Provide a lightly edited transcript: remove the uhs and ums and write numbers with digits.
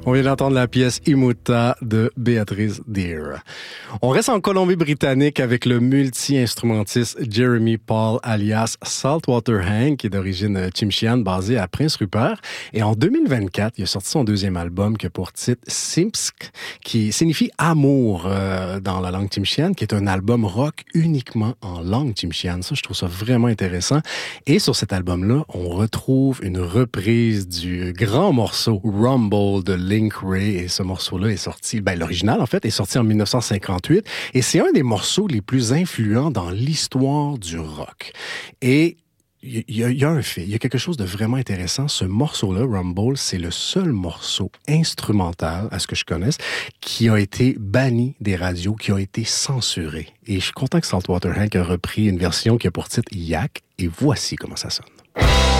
On vient d'entendre la pièce Imuta de Beatrice Deer. On reste en Colombie-Britannique avec le multi-instrumentiste Jeremy Paul alias Saltwater Hank, qui est d'origine tchimshiane, basé à Prince Rupert. Et en 2024, il a sorti son deuxième album qui a pour titre Simsk, qui signifie amour dans la langue tchimshiane, qui est un album rock uniquement en langue tchimshiane. Ça, je trouve ça vraiment intéressant. Et sur cet album-là, on retrouve une reprise du grand morceau Rumble de Link Wray, et ce morceau-là est sorti, l'original en fait, est sorti en 1958, et c'est un des morceaux les plus influents dans l'histoire du rock. Et il y a un fait, il y a quelque chose de vraiment intéressant. Ce morceau-là, Rumble, c'est le seul morceau instrumental, à ce que je connaisse, qui a été banni des radios, qui a été censuré. Et je suis content que Saltwater Hank a repris une version qui a pour titre Yak, et voici comment ça sonne.